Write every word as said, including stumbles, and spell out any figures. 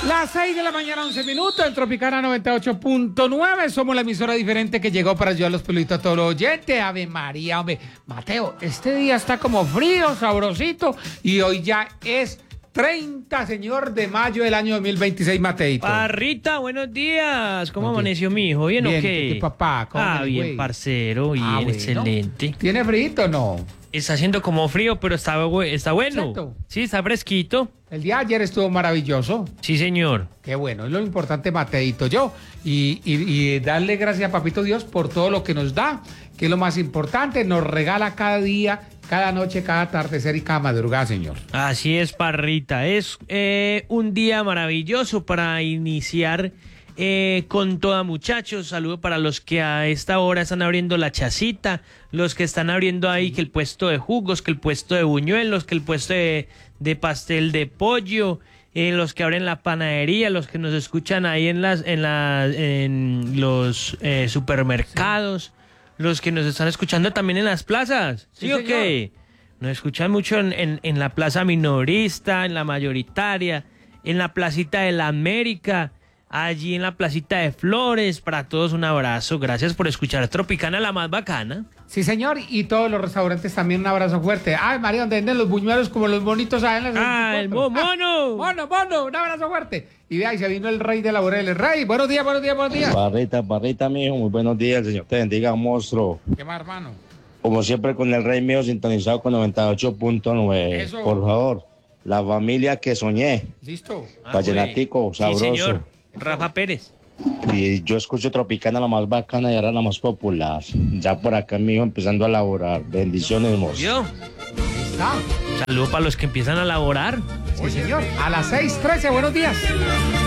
Las seis de la mañana, once minutos, en Tropicana noventa y ocho punto nueve. Somos la emisora diferente que llegó para ayudar a los peluditos a todos los oyentes. Ave María, hombre. Mateo, este día está como frío, sabrosito. Y hoy ya es treinta, señor, de mayo del año dos mil veintiséis, Mateito. Parrita, buenos días. ¿Cómo Buenos amaneció mi hijo? ¿Bien, Bien, o qué? ¿qué papá? ¿Cómo Ah, el bien, güey? parcero, bien, Ah, bueno. excelente. ¿Tiene frío o no? Está haciendo como frío, pero está, bu- está bueno. Exacto. Sí, está fresquito. El día de ayer estuvo maravilloso. Sí, señor. Qué bueno, es lo importante, Mateito, yo. Y, y, y darle gracias a Papito Dios por todo lo que nos da, que es lo más importante, nos regala cada día, cada noche, cada atardecer y cada madrugada, señor. Así es, Parrita. Es eh, un día maravilloso para iniciar eh, con toda, muchachos. Saludo para los que a esta hora están abriendo la chacita, los que están abriendo ahí que el puesto de jugos, que el puesto de buñuelos, que el puesto de, de pastel de pollo, eh, los que abren la panadería, los que nos escuchan ahí en las en las en los eh, supermercados, los que nos están escuchando también en las plazas. ¿Sí, Sí, o señor. qué? Nos escuchan mucho en, en, en la plaza minorista, en la mayoritaria, en la placita de la América, allí en la placita de Flores. Para todos un abrazo. Gracias por escuchar Tropicana, la más bacana. Sí, señor, y todos los restaurantes también un abrazo fuerte. Ay, María, donde venden los buñuelos como los bonitos ahí en las Ah, el veinticuatro. mo- mono. Mono, mono, un abrazo fuerte. Y vea, y se vino el rey de Laureles. Rey, buenos días, buenos días, buenos días. Barrita, barrita, mijo, muy buenos días, el Señor te bendiga, monstruo. ¿Qué más, hermano? Como siempre con el rey mío sintonizado con noventa y ocho punto nueve. Eso. Por favor, la familia que soñé, ¿Listo? Ah, vallenatico, güey. sabroso. Sí, señor. Rafa Pérez. Y yo escucho Tropicana, la más bacana y ahora la más popular. Ya por acá, mijo, empezando a laborar. Bendiciones, monstruo. ¿Yo? ¿Está? Saludo para los que empiezan a laborar. Sí, señor. A las seis trece, buenos días.